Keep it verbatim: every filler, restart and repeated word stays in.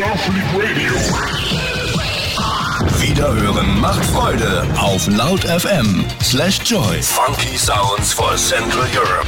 Starfleet Radio. Wiederhören macht Freude auf laut F M slash Joy. Funky Sounds for Central Europe.